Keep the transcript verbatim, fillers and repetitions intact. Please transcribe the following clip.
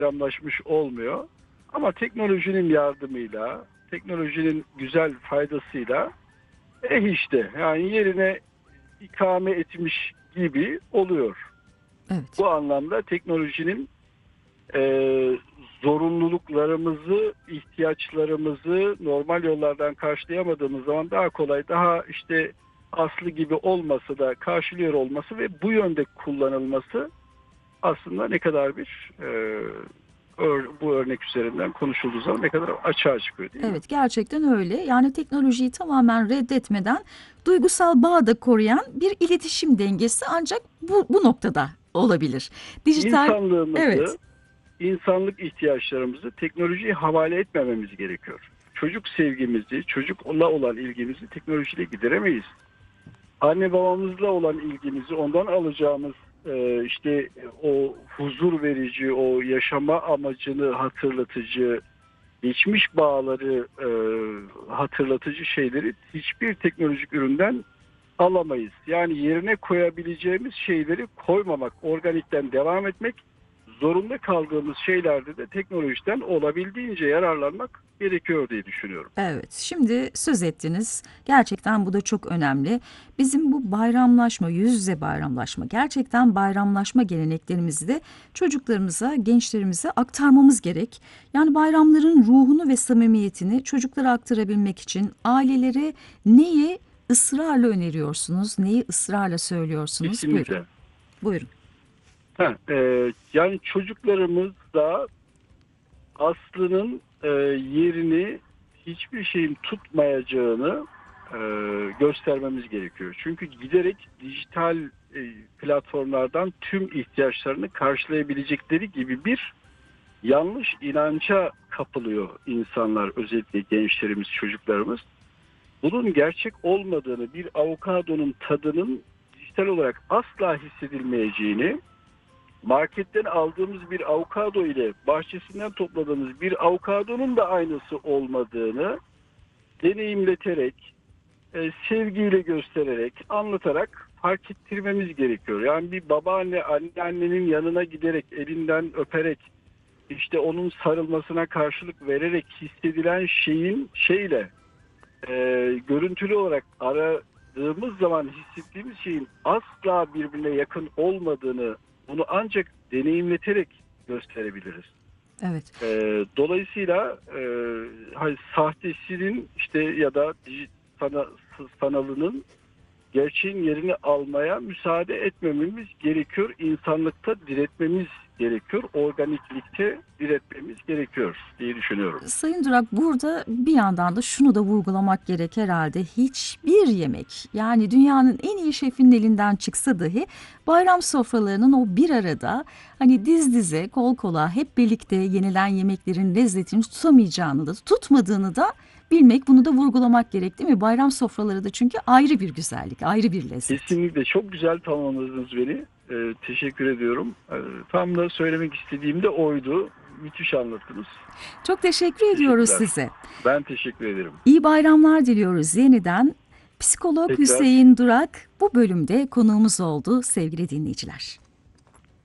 bayramlaşmış olmuyor. Ama teknolojinin yardımıyla, teknolojinin güzel faydasıyla eh işte yani yerine ikame etmiş gibi oluyor. Evet. Bu anlamda teknolojinin e, zorunluluklarımızı, ihtiyaçlarımızı normal yollardan karşılayamadığımız zaman daha kolay, daha işte aslı gibi olması da karşılıyor olması ve bu yönde kullanılması aslında ne kadar bir e, ör, bu örnek üzerinden konuşulduğu zaman ne kadar açığa çıkıyor değil mi? Evet, gerçekten öyle. Yani teknolojiyi tamamen reddetmeden duygusal bağı da koruyan bir iletişim dengesi ancak bu, bu noktada olabilir. Dijital, evet, İnsanlığımızı, insanlık ihtiyaçlarımızı teknolojiye havale etmememiz gerekiyor. Çocuk sevgimizi, çocukla olan ilgimizi teknolojiyle gideremeyiz. Anne babamızla olan ilgimizi, ondan alacağımız e, işte o huzur verici, o yaşama amacını hatırlatıcı, geçmiş bağları e, hatırlatıcı şeyleri hiçbir teknolojik üründen alamayız. Yani yerine koyabileceğimiz şeyleri koymamak, organikten devam etmek, zorunda kaldığımız şeylerde de teknolojiden olabildiğince yararlanmak gerekiyor diye düşünüyorum. evet. Şimdi söz ettiniz. Gerçekten bu da çok önemli. Bizim bu bayramlaşma, yüz yüze bayramlaşma, gerçekten bayramlaşma geleneklerimizi de çocuklarımıza, gençlerimize aktarmamız gerek. Yani bayramların ruhunu ve samimiyetini çocuklara aktarabilmek için ailelere neyi ısrarla öneriyorsunuz, neyi ısrarla söylüyorsunuz? Buyurun, Kesinlikle. buyurun. Ha, e, yani çocuklarımız da aslının e, yerini hiçbir şeyin tutmayacağını e, göstermemiz gerekiyor. Çünkü giderek dijital e, platformlardan tüm ihtiyaçlarını karşılayabilecekleri gibi bir yanlış inanca kapılıyor insanlar, özellikle gençlerimiz, çocuklarımız. Bunun gerçek olmadığını, bir avokadonun tadının dijital olarak asla hissedilmeyeceğini, marketten aldığımız bir avokado ile bahçesinden topladığımız bir avokadonun da aynısı olmadığını deneyimleterek, e, sevgiyle göstererek, anlatarak fark ettirmemiz gerekiyor. Yani bir babaanne, anneannenin yanına giderek, elinden öperek, işte onun sarılmasına karşılık vererek hissedilen şeyin şeyle, e, görüntülü olarak aradığımız zaman hissettiğimiz şeyin asla birbirine yakın olmadığını, bunu ancak deneyimleterek gösterebiliriz. Evet. E, dolayısıyla e, hani sahtesinin işte ya da sana, sanalının gerçeğin yerini almaya müsaade etmememiz gerekiyor. İnsanlıkta diretmemiz gerekiyor. Organiklikte diretmemiz gerekiyor diye düşünüyorum. Sayın Durak, burada bir yandan da şunu da vurgulamak gerek herhalde. Hiçbir yemek, yani dünyanın en iyi şefinin elinden çıksa dahi bayram sofralarının o bir arada hani diz dize, kol kola hep birlikte yenilen yemeklerin lezzetini tutamayacağını da tutmadığını da bilmek, bunu da vurgulamak gerek değil mi? Bayram sofraları da çünkü ayrı bir güzellik, ayrı bir lezzet. Kesinlikle çok güzel tamamladınız beni. Ee, teşekkür ediyorum. Ee, tam da söylemek istediğim de oydu. Müthiş anlattınız. Çok teşekkür ediyoruz Teşekkürler. size. Ben teşekkür ederim. İyi bayramlar diliyoruz yeniden. Psikolog Tekrar Hüseyin Durak bu bölümde konuğumuz oldu sevgili dinleyiciler.